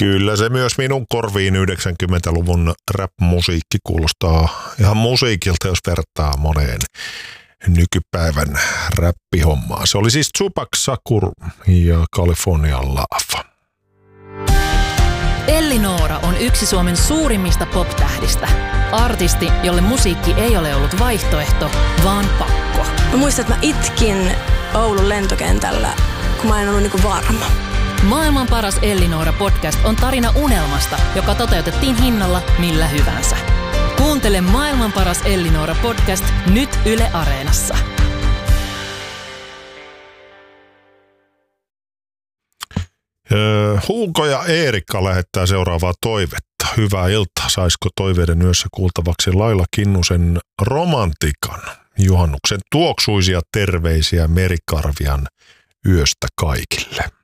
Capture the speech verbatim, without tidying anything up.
Kyllä se myös minun korviin yhdeksänkymmentäluvun rap-musiikki kuulostaa ihan musiikilta, jos vertaa moneen nykypäivän räppihommaan. Se oli siis Tupac Shakur ja California Love. Elli Noora on yksi Suomen suurimmista pop-tähdistä. Artisti, jolle musiikki ei ole ollut vaihtoehto, vaan pakko. Mä muistan, että mä itkin Oulun lentokentällä, kun mä en ollut niinku varma. Maailman paras Elli Noora podcast on tarina unelmasta, joka toteutettiin hinnalla millä hyvänsä. Kuuntele Maailman paras Elli Noora podcast nyt Yle Areenassa. Öö, Huuko ja Eerikka lähettää seuraavaa toivetta. Hyvää iltaa. Saisiko toiveiden yössä kuultavaksi Laila Kinnusen Romantikan? Juhannuksen tuoksuisia terveisiä Merikarvian yöstä kaikille.